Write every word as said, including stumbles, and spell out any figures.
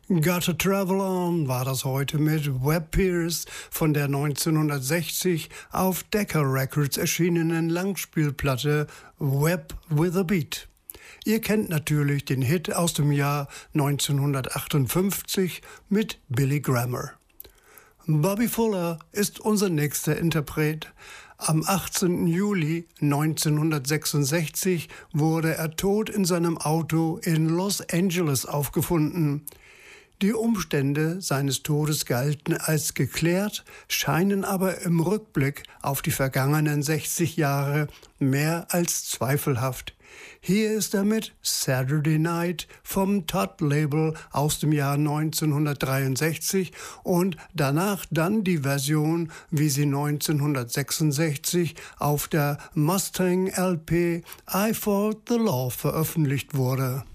Gotta Travel On war das heute mit Webb Pierce von der neunzehnhundertsechzig auf Decca Records erschienenen Langspielplatte Webb with a Beat. Ihr kennt natürlich den Hit aus dem Jahr neunzehnhundertachtundfünfzig mit Billy Grammer. Bobby Fuller ist unser nächster Interpret. Am achtzehnten Juli neunzehnhundertsechsundsechzig wurde er tot in seinem Auto in Los Angeles aufgefunden. Die Umstände seines Todes galten als geklärt, scheinen aber im Rückblick auf die vergangenen sechzig Jahre mehr als zweifelhaft. Hier ist er mit Saturday Night vom Todd-Label aus dem Jahr neunzehnhundertdreiundsechzig und danach dann die Version, wie sie neunzehnhundertsechsundsechzig auf der Mustang L P I Fought the Law veröffentlicht wurde.